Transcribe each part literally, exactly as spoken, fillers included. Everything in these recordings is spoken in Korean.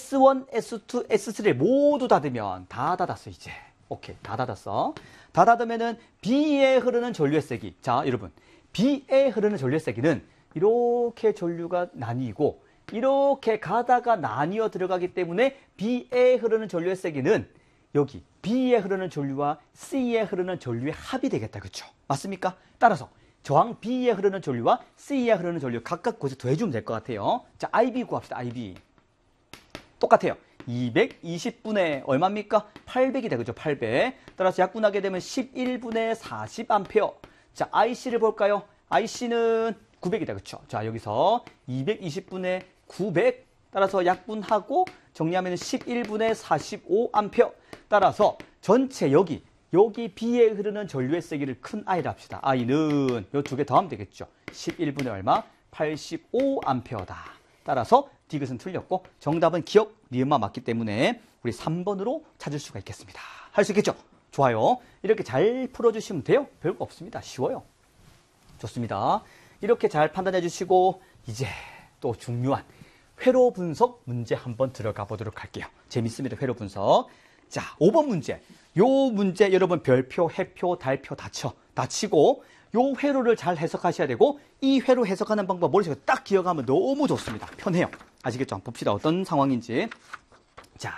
에스 원, 에스 투, 에스 쓰리를 모두 닫으면 다 닫았어 이제. 오케이, 다 닫았어. 다 닫으면은 B에 흐르는 전류의 세기. 자, 여러분, B에 흐르는 전류의 세기는 이렇게 전류가 나뉘고 이렇게 가다가 나뉘어 들어가기 때문에 B에 흐르는 전류의 세기는 여기 B에 흐르는 전류와 C에 흐르는 전류의 합이 되겠다. 그렇죠? 맞습니까? 따라서 저항 B에 흐르는 전류와 C에 흐르는 전류 각각 거기서 더해주면 될 것 같아요. 자, 아이비 구합시다. 아이비. 똑같아요. 이백이십 분의 얼마입니까? 팔백이다. 그죠? 팔백. 따라서 약분하게 되면 십일 분의 사십 암페어. 자, 아이씨를 볼까요? 아이씨는 구백이다. 그쵸? 자, 여기서 이백이십 분의 구백. 따라서 약분하고 정리하면 십일 분의 사십오 암페어. 따라서 전체 여기, 여기 B에 흐르는 전류의 세기를 큰 I를 합시다. I는 요 두 개 더하면 되겠죠. 십일 분의 얼마? 팔십오 암페어다. 따라서 디귿은 틀렸고 정답은 기억, 니은만 맞기 때문에 우리 삼 번으로 찾을 수가 있겠습니다. 할 수 있겠죠? 좋아요. 이렇게 잘 풀어주시면 돼요. 별거 없습니다. 쉬워요. 좋습니다. 이렇게 잘 판단해 주시고 이제 또 중요한 회로 분석 문제 한번 들어가 보도록 할게요. 재밌습니다. 회로 분석. 자, 오 번 문제. 요 문제 여러분 별표, 해표, 달표 다 쳐. 다 치고 요 회로를 잘 해석하셔야 되고 이 회로 해석하는 방법 머릿속에 딱 기억하면 너무 좋습니다. 편해요. 아시겠죠? 한번 봅시다. 어떤 상황인지. 자,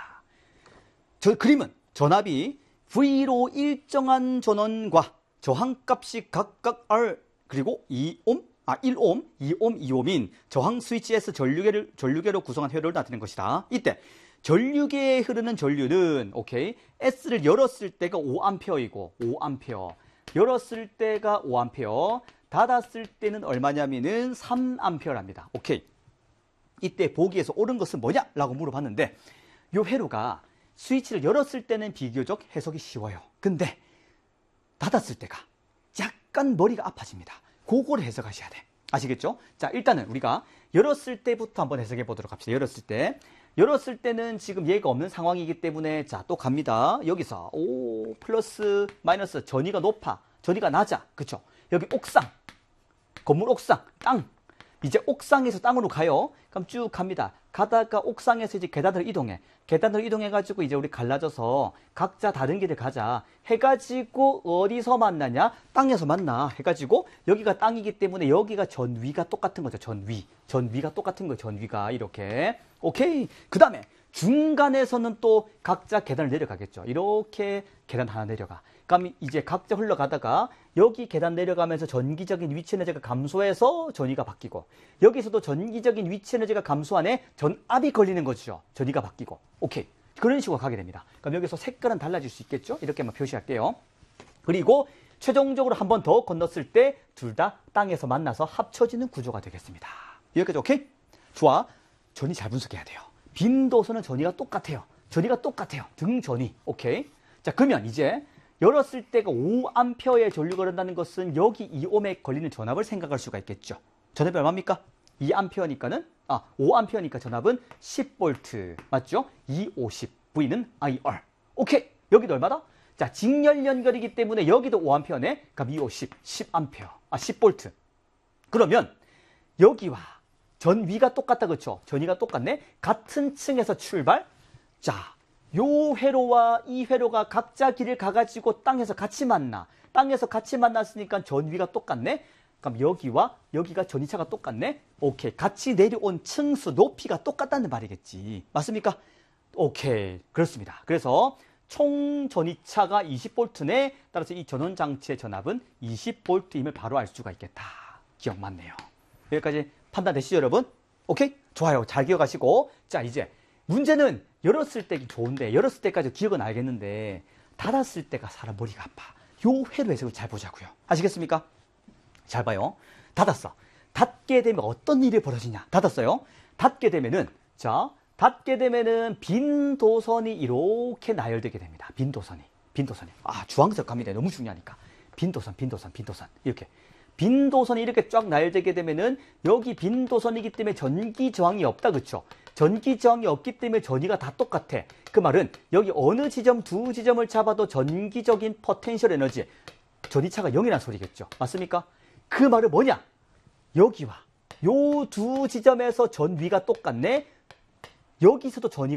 저 그림은 전압이 V로 일정한 전원과 저항값이 각각 R 그리고 이 옴, 아 일 옴, 이 옴, 이 옴인 저항 스위치 S 전류계를, 전류계로 구성한 회로를 나타낸 것이다. 이때 전류계에 흐르는 전류는 오케이 S를 열었을 때가 오 암페어이고 오 암페어 열었을 때가 오 암페어 닫았을 때는 얼마냐면은 삼 암페어랍니다. 오케이. 이때 보기에서 옳은 것은 뭐냐? 라고 물어봤는데 요 회로가 스위치를 열었을 때는 비교적 해석이 쉬워요. 근데 닫았을 때가 약간 머리가 아파집니다. 그거를 해석하셔야 돼. 아시겠죠? 자, 일단은 우리가 열었을 때부터 한번 해석해 보도록 합시다. 열었을 때. 열었을 때는 지금 얘가 없는 상황이기 때문에 자, 또 갑니다. 여기서 오 플러스 마이너스 전위가 높아. 전위가 낮아. 그쵸? 여기 옥상. 건물 옥상. 땅. 이제 옥상에서 땅으로 가요. 그럼 쭉 갑니다. 가다가 옥상에서 이제 계단을 이동해. 계단을 이동해가지고 이제 우리 갈라져서 각자 다른 길을 가자. 해가지고 어디서 만나냐? 땅에서 만나. 해가지고 여기가 땅이기 때문에 여기가 전위가 똑같은 거죠. 전위. 전위가 똑같은 거예요. 전위가 이렇게. 오케이. 그 다음에 중간에서는 또 각자 계단을 내려가겠죠. 이렇게 계단 하나 내려가. 그럼 이제 각자 흘러가다가 여기 계단 내려가면서 전기적인 위치 에너지가 감소해서 전위가 바뀌고 여기서도 전기적인 위치 에너지가 감소하네 전압이 걸리는 거죠. 전위가 바뀌고. 오케이. 그런 식으로 가게 됩니다. 그럼 여기서 색깔은 달라질 수 있겠죠? 이렇게만 표시할게요. 그리고 최종적으로 한 번 더 건넜을 때 둘 다 땅에서 만나서 합쳐지는 구조가 되겠습니다. 여기까지 오케이? 좋아. 전위 잘 분석해야 돼요. 빈 도선은 전위가 똑같아요. 전위가 똑같아요. 등 전위. 오케이. 자, 그러면 이제 열었을 때가 오 암페어의 전류가 흐른다는 것은 여기 이 옴에 걸리는 전압을 생각할 수가 있겠죠. 전압이 얼마입니까? 이 암페어니까는 아, 오 암페어니까 전압은 십 볼트. 맞죠? 이 오십. V는 아이알. 오케이. 여기도 얼마다? 자, 직렬 연결이기 때문에 여기도 오 암페어네. 그럼 이 오십, 십 암페어. 아, 십 볼트. 그러면 여기와 전위가 똑같다. 그렇죠? 전위가 똑같네. 같은 층에서 출발. 자, 요 회로와 이 회로가 각자 길을 가가지고 땅에서 같이 만나. 땅에서 같이 만났으니까 전위가 똑같네. 그럼 여기와 여기가 전위차가 똑같네. 오케이. 같이 내려온 층수 높이가 똑같다는 말이겠지. 맞습니까? 오케이. 그렇습니다. 그래서 총 전위차가 이십 볼트네. 따라서 이 전원 장치의 전압은 이십 볼트임을 바로 알 수가 있겠다. 기억 맞네요. 여기까지 판단되시죠, 여러분? 오케이? 좋아요. 잘 기억하시고. 자, 이제 문제는 열었을 때 좋은데 열었을 때까지 기억은 알겠는데 닫았을 때가 사람 머리가 아파. 요 회로 해석을 잘 보자고요. 아시겠습니까? 잘 봐요. 닫았어. 닫게 되면 어떤 일이 벌어지냐? 닫았어요. 닫게 되면은 자, 닫게 되면은 빈 도선이 이렇게 나열되게 됩니다. 빈 도선이. 빈 도선이. 아, 주황색 갑니다. 너무 중요하니까. 빈 도선, 빈 도선, 빈 도선. 이렇게. 빈 도선이 이렇게 쫙 나열되게 되면은 여기 빈 도선이기 때문에 전기 저항이 없다. 그렇죠? 전기 저항이 없기 때문에 전위가 다 똑같아. 그 말은 여기 어느 지점 두 지점을 잡아도 전기적인 포텐셜 에너지 전위차가 영이라는 소리겠죠. 맞습니까? 그 말은 뭐냐? 여기와 요 두 지점에서 전위가 똑같네. 여기서도 전위가